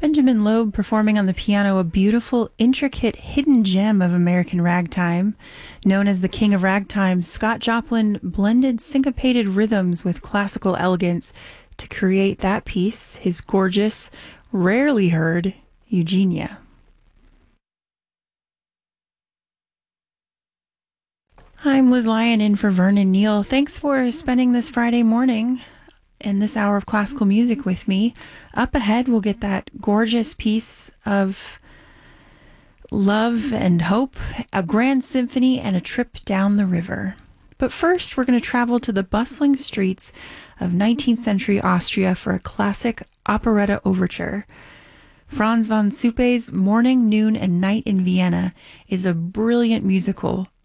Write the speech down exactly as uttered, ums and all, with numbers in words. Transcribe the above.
Benjamin Loeb performing on the piano a beautiful, intricate, hidden gem of American ragtime. Known as the King of Ragtime, Scott Joplin blended syncopated rhythms with classical elegance to create that piece, his gorgeous, rarely heard Eugenia. I'm Liz Lyon in for Vernon Neal. Thanks for spending this Friday morning in this hour of classical music with me. Up ahead, we'll get that gorgeous piece of love and hope, a grand symphony, and a trip down the river. But first, we're going to travel to the bustling streets of nineteenth century Austria for a classic operetta overture. Franz von Suppe's Morning, Noon, and Night in Vienna is a brilliant musical